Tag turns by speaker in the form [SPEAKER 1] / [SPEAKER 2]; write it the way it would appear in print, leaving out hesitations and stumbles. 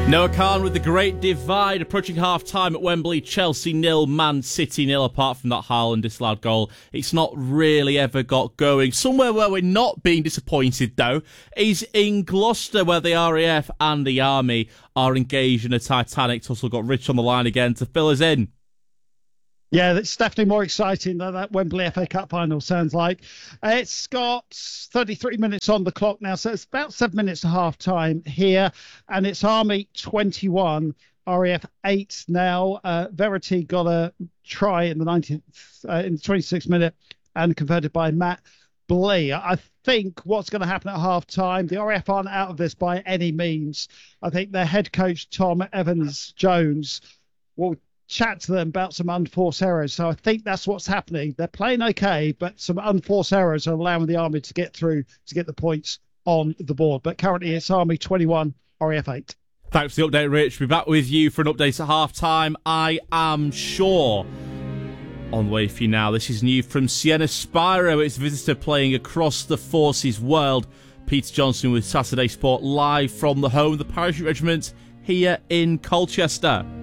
[SPEAKER 1] Noah Khan with the Great Divide approaching half-time at Wembley. Chelsea 0, Man City 0. Apart from that Haaland disallowed goal, it's not really ever got going. Somewhere where we're not being disappointed, though, is in Gloucester, where the RAF and the Army are engaged in a titanic tussle. Got Rich on the line again to fill us in.
[SPEAKER 2] Yeah, it's definitely more exciting than that Wembley FA Cup final sounds like. It's got 33 minutes on the clock now, so it's about 7 minutes to half time here. And it's Army 21, RAF 8 now. Verity got a try in the 26th minute and converted by Matt Blee. I think what's going to happen at half time, the RAF aren't out of this by any means. I think their head coach, Tom Evans-Jones, will chat to them about some unforced errors. So I think that's what's happening. They're playing okay, but some unforced errors are allowing the Army to get through to get the points on the board. But currently it's Army 21, RAF 8.
[SPEAKER 1] Thanks for the update, Rich. We'll be back with you for an update at half-time, I am sure. On the way for you now, this is new from Sienna Spiro. It's Visitor playing across the Forces world. Peter Johnson with Saturday Sport live from the home of the Parachute Regiment here in Colchester.